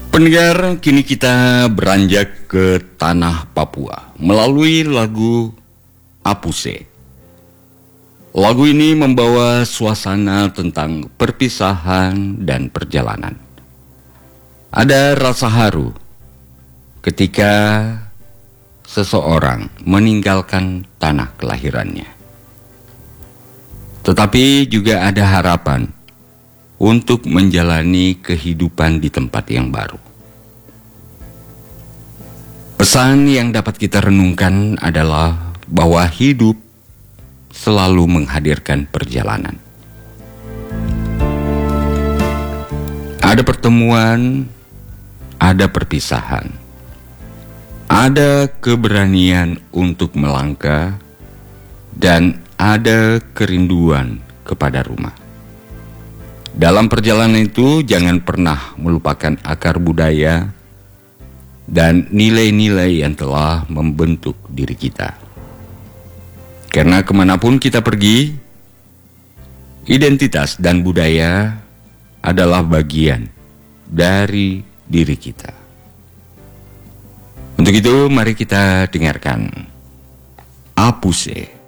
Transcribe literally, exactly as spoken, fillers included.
Pendengar, kini kita beranjak ke tanah Papua melalui lagu Apuse. Lagu ini membawa suasana tentang perpisahan dan perjalanan. Ada rasa haru ketika seseorang meninggalkan tanah kelahirannya. Tetapi juga ada harapan untuk menjalani kehidupan di tempat yang baru. Pesan yang dapat kita renungkan adalah bahwa hidup selalu menghadirkan perjalanan. Ada pertemuan, ada perpisahan, ada keberanian untuk melangkah, dan ada kerinduan kepada rumah. Dalam perjalanan itu, jangan pernah melupakan akar budaya dan nilai-nilai yang telah membentuk diri kita. Karena kemanapun kita pergi, identitas dan budaya adalah bagian dari diri kita. Untuk itu, mari kita dengarkan Apuse.